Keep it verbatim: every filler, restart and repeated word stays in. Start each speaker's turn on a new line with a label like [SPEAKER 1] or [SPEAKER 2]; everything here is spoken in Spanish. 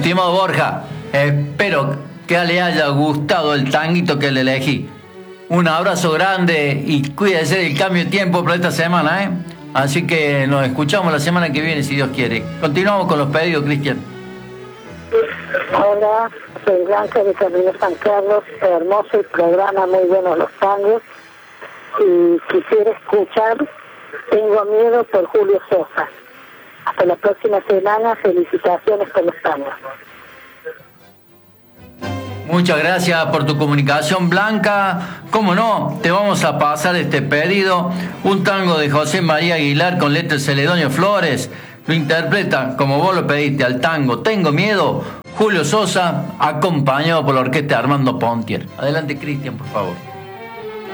[SPEAKER 1] estimado Borja, espero que le haya gustado el tanguito que le elegí. Un abrazo grande y cuídese del cambio de tiempo para esta semana, ¿eh? Así que nos escuchamos la semana que viene, si Dios quiere. Continuamos con los pedidos, Cristian.
[SPEAKER 2] Hola, soy Blanca de Camino San Carlos. Hermoso el programa, muy buenos los tangos. Y quisiera escuchar Tengo Miedo por Julio Sosa. Hasta la próxima semana, felicitaciones por los tangos.
[SPEAKER 1] Muchas gracias por tu comunicación, Blanca. Cómo no, te vamos a pasar este pedido. Un tango de José María Aguilar con letra de Celedonio Flores. Lo interpreta, como vos lo pediste, al tango Tengo Miedo, Julio Sosa, acompañado por la orquesta de Armando Pontier. Adelante, Cristian, por favor.